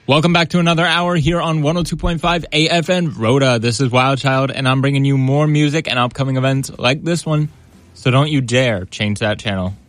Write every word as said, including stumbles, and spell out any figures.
Welcome back to another hour here on one oh two point five A F N Rhoda. This is Wild Child, and I'm bringing you more music and upcoming events like this one. So don't you dare change that channel.